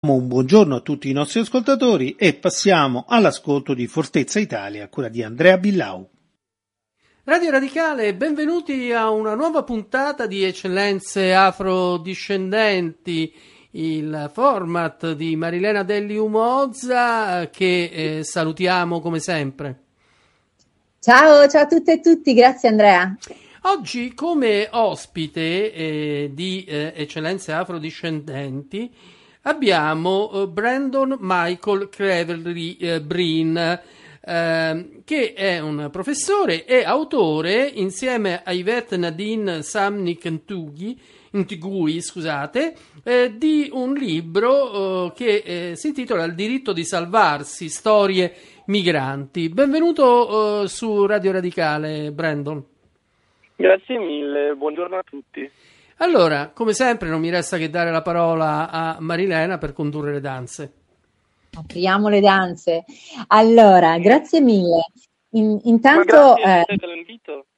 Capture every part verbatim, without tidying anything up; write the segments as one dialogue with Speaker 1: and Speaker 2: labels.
Speaker 1: Un buongiorno a tutti i nostri ascoltatori e passiamo all'ascolto di Fortezza Italia a cura di Andrea Billau.
Speaker 2: Radio Radicale, benvenuti a una nuova puntata di Eccellenze Afrodiscendenti, il format di Marilena Delli Umozza che eh, salutiamo come sempre.
Speaker 3: Ciao, ciao a tutte e tutti, grazie Andrea.
Speaker 2: Oggi come ospite eh, di eh, Eccellenze Afrodiscendenti abbiamo eh, Brandon Michael Cleverly eh, Breen, eh, che è un professore e autore, insieme a Yvette Nadine Samnik Ntugui, Ntugui scusate, eh, di un libro eh, che eh, si intitola Il diritto di salvarsi, storie migranti. Benvenuto eh, su Radio Radicale, Brandon.
Speaker 4: Grazie mille, buongiorno a tutti.
Speaker 2: Allora, come sempre non mi resta che dare la parola a Marilena per condurre le danze.
Speaker 3: Apriamo le danze. Allora, grazie mille. In, intanto,
Speaker 4: grazie eh, per l'invito.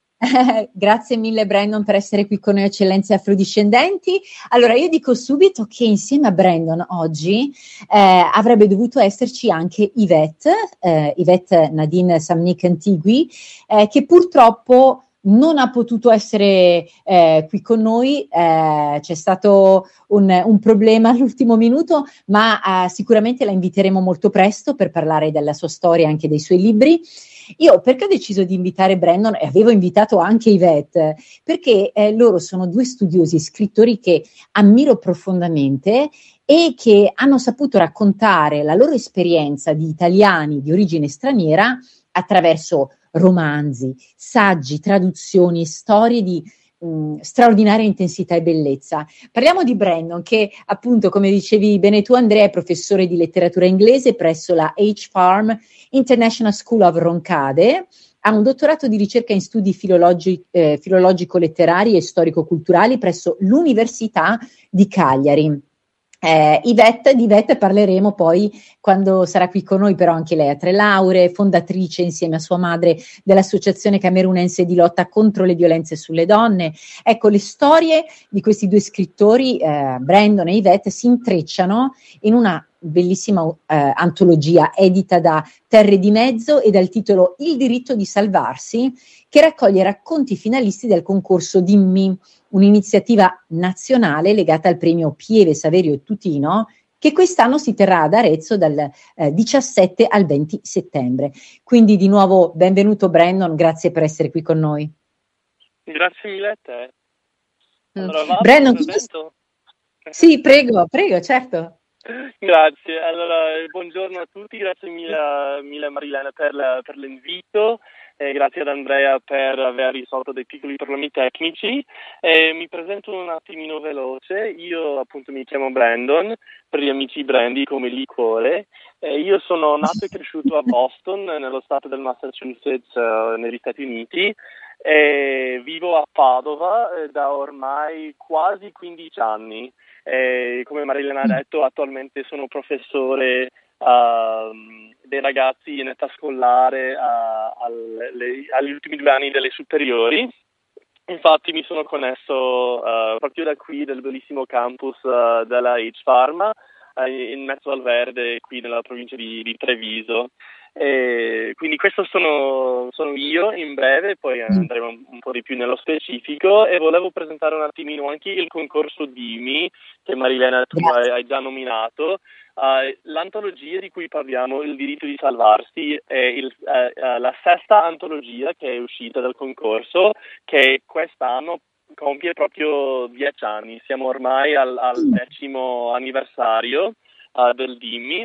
Speaker 3: Grazie mille Brandon per essere qui con noi, Eccellenze Afrodiscendenti. Allora, io dico subito che insieme a Brandon oggi eh, avrebbe dovuto esserci anche Yvette, eh, Yvette Nadine Samnik Ntugui, eh, che purtroppo non ha potuto essere eh, qui con noi, eh, c'è stato un, un problema all'ultimo minuto, ma eh, sicuramente la inviteremo molto presto per parlare della sua storia e anche dei suoi libri. Io perché ho deciso di invitare Brandon e avevo invitato anche Yvette? Perché eh, loro sono due studiosi e scrittori che ammiro profondamente e che hanno saputo raccontare la loro esperienza di italiani di origine straniera attraverso romanzi, saggi, traduzioni e storie di mh, straordinaria intensità e bellezza. Parliamo di Brandon che appunto, come dicevi bene tu Andrea, è professore di letteratura inglese presso la H-Farm International School of Roncade, ha un dottorato di ricerca in studi filologi- eh, filologico-letterari e storico-culturali presso l'Università di Cagliari. Eh, Yvette, di Yvette parleremo poi quando sarà qui con noi, però anche lei ha tre lauree, fondatrice insieme a sua madre dell'Associazione Camerunense di lotta contro le violenze sulle donne. Ecco, le storie di questi due scrittori, eh, Brandon e Yvette, si intrecciano in una bellissima eh, antologia edita da Terre di Mezzo e dal titolo Il diritto di salvarsi, che raccoglie racconti finalisti del concorso Dimmi, un'iniziativa nazionale legata al premio Pieve, Saverio e Tutino, che quest'anno si terrà ad Arezzo dal eh, diciassette al venti settembre. Quindi di nuovo benvenuto Brandon, grazie per essere qui con noi.
Speaker 4: Grazie mille a te.
Speaker 3: Allora, mm. Brandon,
Speaker 4: presento?
Speaker 3: Sì, prego, prego, certo.
Speaker 4: Grazie, allora buongiorno a tutti, grazie mille, mille Marilena per, la, per l'invito. Eh, grazie ad Andrea per aver risolto dei piccoli problemi tecnici. Eh, mi presento un attimino veloce. Io appunto mi chiamo Brandon, per gli amici Brandy come liquore. Eh, io sono nato e cresciuto a Boston, nello stato del Massachusetts, uh, negli Stati Uniti. E vivo a Padova eh, da ormai quasi quindici anni. Eh, come Marilena ha detto, attualmente sono professore Uh, dei ragazzi in età scolare uh, alle, agli ultimi due anni delle superiori. Infatti mi sono connesso uh, proprio da qui, del bellissimo campus uh, della H-Farm, uh, in mezzo al verde, qui nella provincia di, di Treviso. E quindi questo sono, sono io in breve, poi andremo un, un po' di più nello specifico, e volevo presentare un attimino anche il concorso Dimi, che Marilena tu hai, hai già nominato. Uh, l'antologia di cui parliamo, Il diritto di salvarsi, è il, uh, uh, la sesta antologia che è uscita dal concorso, che quest'anno compie proprio dieci anni. Siamo ormai al, al decimo anniversario uh, del Dimmi.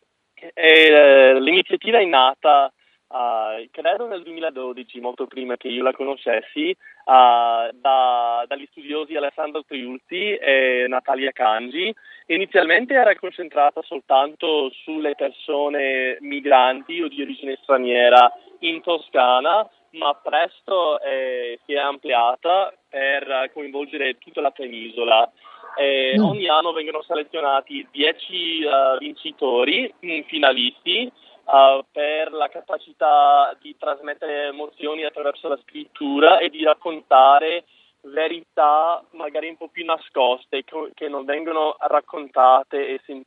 Speaker 4: E, uh, l'iniziativa è nata Uh, credo nel duemiladodici, molto prima che io la conoscessi, uh, da, dagli studiosi Alessandro Triulzi e Natalia Cangi. Inizialmente era concentrata soltanto sulle persone migranti o di origine straniera in Toscana, ma presto eh, si è ampliata per coinvolgere tutta la penisola. Eh, mm. Ogni anno vengono selezionati dieci uh, vincitori, mh, finalisti, Uh, per la capacità di trasmettere emozioni attraverso la scrittura e di raccontare verità magari un po' più nascoste, co- che non vengono raccontate e sentite